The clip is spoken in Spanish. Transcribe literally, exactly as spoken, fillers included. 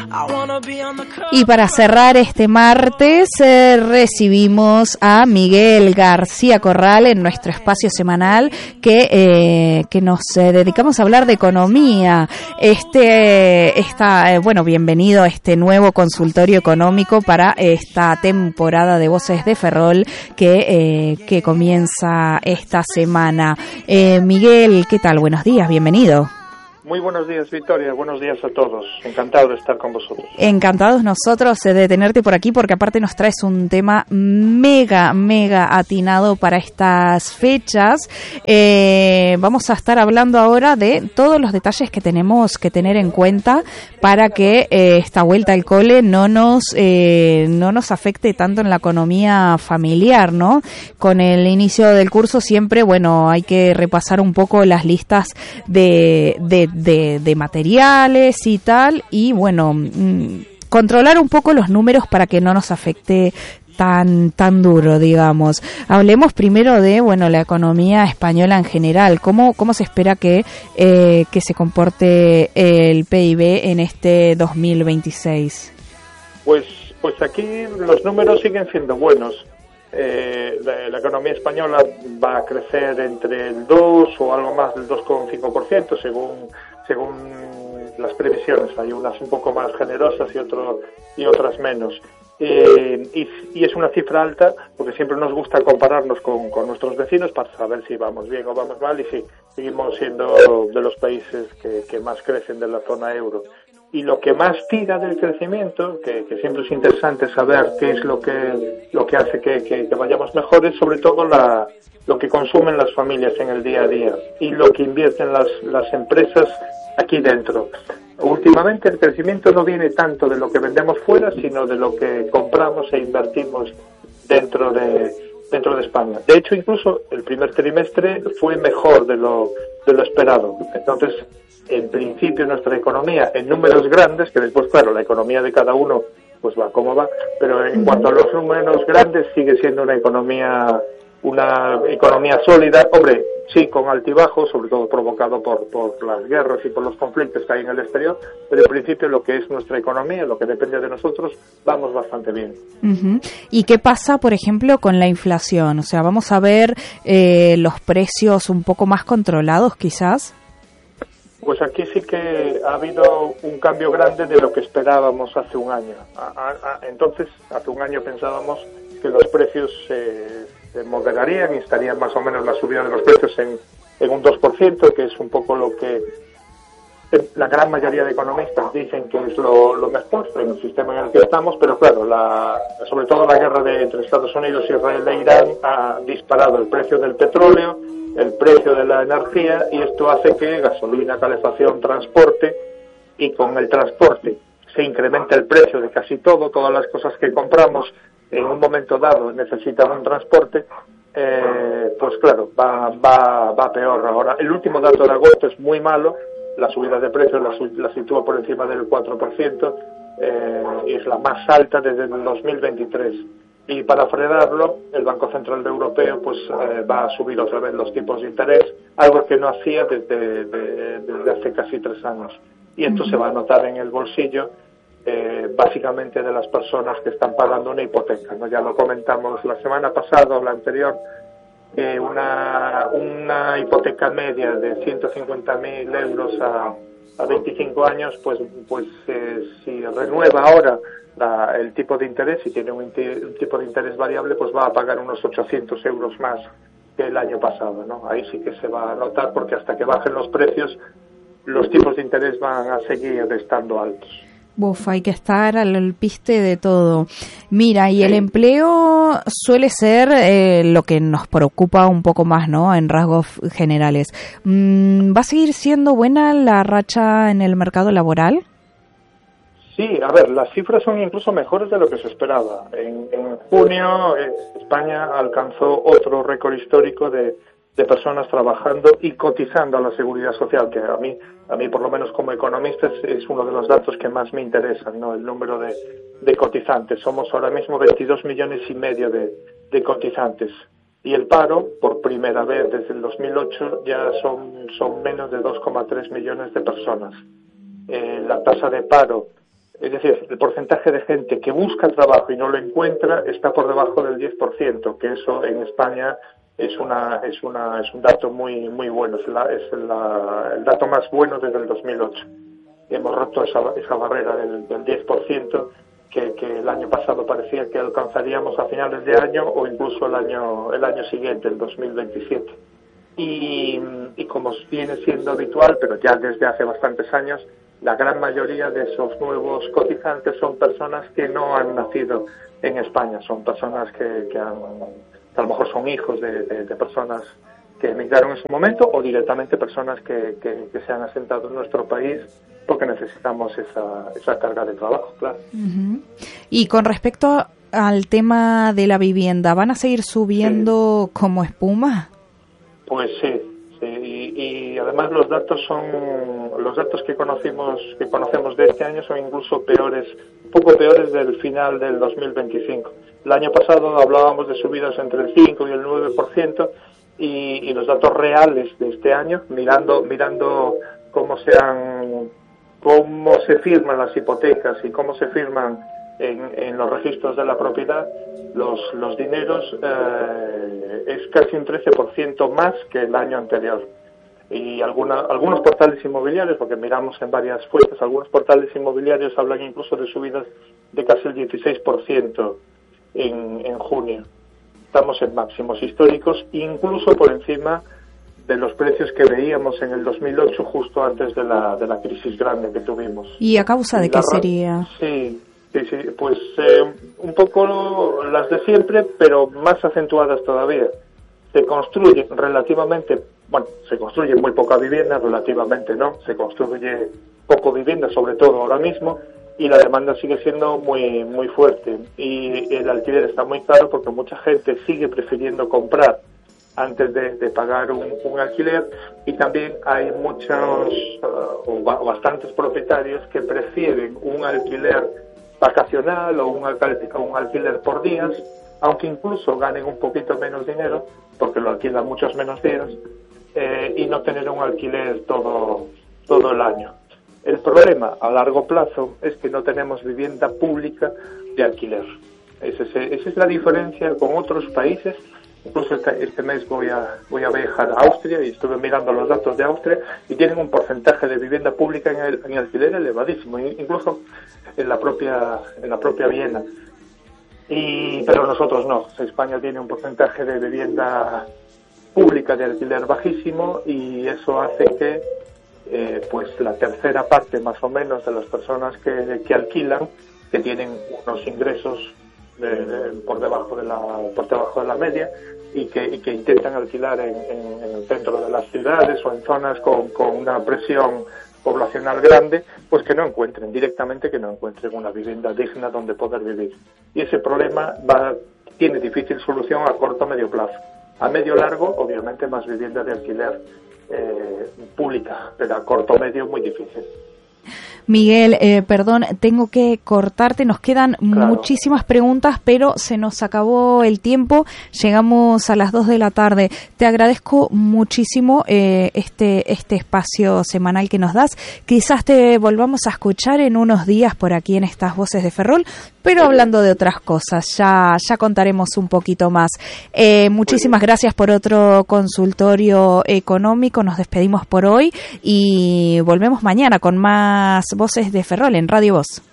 Y para cerrar este martes eh, recibimos a Miguel García Corral en nuestro espacio semanal que eh, que nos eh, dedicamos a hablar de economía. Este está eh, bueno, bienvenido a este nuevo consultorio económico para esta temporada de Voces de Ferrol que eh, que comienza esta semana. Eh, Miguel, ¿qué tal? Buenos días, bienvenido. Muy buenos días, Victoria. Buenos días a todos. Encantado de estar con vosotros. Encantados nosotros de tenerte por aquí, porque aparte nos traes un tema mega, mega atinado para estas fechas. Eh, vamos a estar hablando ahora de todos los detalles que tenemos que tener en cuenta para que eh, esta vuelta al cole no nos eh, no nos afecte tanto en la economía familiar, ¿no? Con el inicio del curso siempre, bueno, hay que repasar un poco las listas de de De, de materiales y tal, y bueno, mmm, controlar un poco los números para que no nos afecte tan tan duro, digamos. Hablemos primero de, bueno, la economía española en general. ¿Cómo, cómo se espera que, eh, que se comporte el P I B en este dos mil veintiséis? Pues, pues aquí los números siguen siendo buenos. Eh, la, la economía española va a crecer entre el dos o algo más del dos coma cinco por ciento según según las previsiones. Hay unas un poco más generosas y otro, y otras menos. Eh, y, y es una cifra alta porque siempre nos gusta compararnos con, con nuestros vecinos para saber si vamos bien o vamos mal y si seguimos siendo de los países que, que más crecen de la zona euro. Y lo que más tira del crecimiento, que, que siempre es interesante saber qué es lo que lo que hace que, que, que vayamos mejor, es sobre todo la, lo que consumen las familias en el día a día y lo que invierten las, las empresas aquí dentro. Últimamente el crecimiento no viene tanto de lo que vendemos fuera, sino de lo que compramos e invertimos dentro de dentro de España. De hecho, incluso el primer trimestre fue mejor de lo de lo esperado. Entonces, en principio nuestra economía en números grandes, que después claro la economía de cada uno pues va como va, pero en cuanto a los números grandes sigue siendo una economía una economía sólida, hombre, sí con altibajos, sobre todo provocado por, por las guerras y por los conflictos que hay en el exterior, pero en principio lo que es nuestra economía, lo que depende de nosotros, vamos bastante bien. Uh-huh. ¿Y qué pasa, por ejemplo, con la inflación? O sea, vamos a ver eh, los precios un poco más controlados quizás. Pues aquí sí que ha habido un cambio grande de lo que esperábamos hace un año. Entonces, hace un año pensábamos que los precios eh, se moderarían y estarían más o menos la subida de los precios en, en un dos por ciento, que es un poco lo que la gran mayoría de economistas dicen que es lo, lo mejor en el sistema en el que estamos, pero claro, la, sobre todo la guerra de, entre Estados Unidos, Israel e Irán ha disparado el precio del petróleo, el precio de la energía, y esto hace que gasolina, calefacción, transporte, y con el transporte se incrementa el precio de casi todo, todas las cosas que compramos en un momento dado necesitan un transporte, eh, pues claro, va, va, va peor. Ahora, el último dato de agosto es muy malo, la subida de precios la, la sitúa por encima del cuatro por ciento, eh, y es la más alta desde el dos mil veintitrés. Y para frenarlo, el Banco Central Europeo pues eh, va a subir otra vez los tipos de interés, algo que no hacía desde, de, desde hace casi tres años. Y esto se va a notar en el bolsillo, eh, básicamente de las personas que están pagando una hipoteca, ¿no? Ya lo comentamos la semana pasada o la anterior, eh, una, una hipoteca media de ciento cincuenta mil euros a, a veinticinco años, pues, pues eh, si renueva ahora La, el tipo de interés, si tiene un, un tipo de interés variable, pues va a pagar unos ochocientos euros más que el año pasado, ¿no? Ahí sí que se va a notar, porque hasta que bajen los precios, los tipos de interés van a seguir estando altos. Buf, hay que estar al piste de todo. Mira, y sí. El empleo suele ser eh, lo que nos preocupa un poco más, ¿no? En rasgos generales. ¿Va a seguir siendo buena la racha en el mercado laboral? Sí, a ver, las cifras son incluso mejores de lo que se esperaba. En, en junio eh, España alcanzó otro récord histórico de, de personas trabajando y cotizando a la Seguridad Social, que a mí, a mí por lo menos como economista es, es uno de los datos que más me interesan, ¿no? El número de, de cotizantes. Somos ahora mismo veintidós millones y medio de, de cotizantes. Y el paro, por primera vez desde el dos mil ocho, ya son, son menos de dos coma tres millones de personas. Eh, la tasa de paro es decir, el porcentaje de gente que busca trabajo y no lo encuentra está por debajo del diez por ciento, que eso en España es una es una es un dato muy muy bueno, es, la, es la, el dato más bueno desde el dos mil ocho. Hemos roto esa, esa barrera del, del diez por ciento que, que el año pasado parecía que alcanzaríamos a finales de año o incluso el año el año siguiente, el dos mil veintisiete. Y, y como viene siendo habitual, pero ya desde hace bastantes años, la gran mayoría de esos nuevos cotizantes son personas que no han nacido en España, son personas que, que, han, que a lo mejor son hijos de, de, de personas que emigraron en su momento o directamente personas que, que, que se han asentado en nuestro país porque necesitamos esa, esa carga de trabajo, claro. Uh-huh. Y con respecto al tema de la vivienda, ¿van a seguir subiendo sí. como espuma? Pues sí, sí. Y, y además los datos son los datos que conocimos que conocemos de este año son incluso peores, un poco peores del final del dos mil veinticinco. El año pasado hablábamos de subidas entre el cinco y el nueve por ciento y, y los datos reales de este año, mirando mirando cómo se han cómo se firman las hipotecas y cómo se firman en, en los registros de la propiedad, los los dineros eh, es casi un trece por ciento más que el año anterior. Y alguna, algunos portales inmobiliarios, porque miramos en varias fuentes, algunos portales inmobiliarios hablan incluso de subidas de casi el dieciséis por ciento en, en junio. Estamos en máximos históricos, incluso por encima de los precios que veíamos en el dos mil ocho, justo antes de la, de la crisis grande que tuvimos. ¿Y a causa de qué sería? Sí, sí, sí, pues eh, un poco las de siempre, pero más acentuadas todavía. Se construye relativamente, bueno, se construye muy poca vivienda, relativamente no, se construye poco vivienda, sobre todo ahora mismo, y la demanda sigue siendo muy muy fuerte. Y el alquiler está muy caro porque mucha gente sigue prefiriendo comprar antes de, de pagar un, un alquiler, y también hay muchos uh, o, ba- o bastantes propietarios que prefieren un alquiler vacacional o un, alcal- un alquiler por días, aunque incluso ganen un poquito menos dinero, porque lo alquilan muchos menos días, eh, y no tener un alquiler todo, todo el año. El problema a largo plazo es que no tenemos vivienda pública de alquiler. Ese, esa es la diferencia con otros países. Incluso este, este mes voy a voy a viajar a Austria y estuve mirando los datos de Austria y tienen un porcentaje de vivienda pública en el en alquiler elevadísimo, incluso en la propia en la propia Viena. Y pero nosotros no. España tiene un porcentaje de vivienda pública de alquiler bajísimo y eso hace que eh, pues la tercera parte más o menos de las personas que, que alquilan, que tienen unos ingresos de, de, por debajo de la por debajo de la media y que, y que intentan alquilar en, en, en el centro de las ciudades o en zonas con, con una presión poblacional grande, pues que no encuentren directamente que no encuentren una vivienda digna donde poder vivir. Y ese problema va tiene difícil solución a corto o medio plazo. A medio largo, obviamente, más vivienda de alquiler eh, pública, pero a corto o medio muy difícil. Miguel, eh, perdón, tengo que cortarte, nos quedan claro. muchísimas preguntas, pero se nos acabó el tiempo, llegamos a las dos de la tarde. Te agradezco muchísimo eh, este este espacio semanal que nos das. Quizás te volvamos a escuchar en unos días por aquí en estas Voces de Ferrol, pero hablando de otras cosas, ya ya contaremos un poquito más. Eh, muchísimas gracias por otro consultorio económico, nos despedimos por hoy y volvemos mañana con más Voces de Ferrol en Radio Voz.